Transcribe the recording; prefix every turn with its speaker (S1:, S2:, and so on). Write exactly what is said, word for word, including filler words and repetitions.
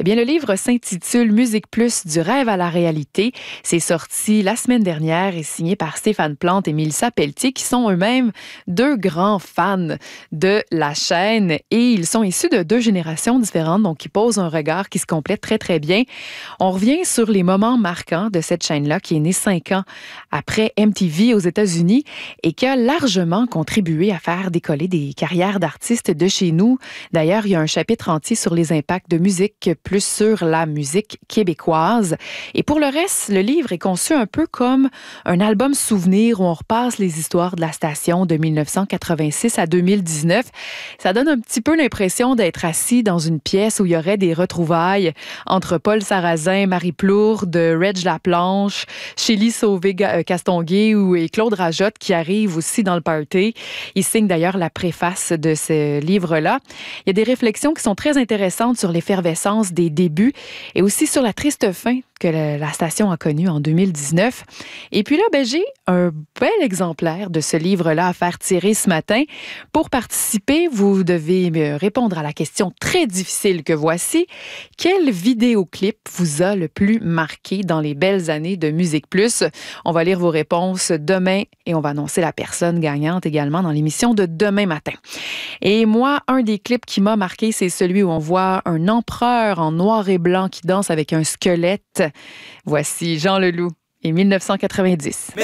S1: Eh bien, le livre s'intitule Musique Plus, du rêve à la réalité. C'est sorti la semaine dernière et signé par Stéphane Plante et Mélissa Pelletier, qui sont eux-mêmes deux grands fans de la chaîne. Et ils sont issus de deux générations différentes, donc ils posent un regard qui se complète très, très bien. On revient sur les moments marquants de cette chaîne-là, qui est née cinq ans après M T V aux États-Unis et qui a largement contribué à faire décoller des carrières d'artistes de chez nous. D'ailleurs, il y a un chapitre entier sur les impacts de musique plus sur la musique québécoise. Et pour le reste, le livre est conçu un peu comme un album souvenir où on repasse les histoires de la station de dix-neuf cent quatre-vingt-six à deux mille dix-neuf. Ça donne un petit peu l'impression d'être assis dans une pièce où il y aurait des retrouvailles entre Paul Sarrazin, Marie Plourde, Reg Laplanche, Chélie Sauvé-Castonguay et Claude Rajotte qui arrivent aussi dans le party. Ils signent d'ailleurs la préface de ce livre-là. Il y a des réflexions qui sont très intéressantes sur l'effervescence des débuts et aussi sur la triste fin que la station a connue en deux mille dix-neuf. Et puis là, ben, j'ai un bel exemplaire de ce livre-là à faire tirer ce matin. Pour participer, vous devez me répondre à la question très difficile que voici. Quel vidéoclip vous a le plus marqué dans les belles années de Musique Plus? On va lire vos réponses demain et on va annoncer la personne gagnante également dans l'émission de demain matin. Et moi, un des clips qui m'a marqué, c'est celui où on voit un empereur en noir et blanc qui danse avec un squelette. Voici Jean Leloup et dix-neuf cent quatre-vingt-dix.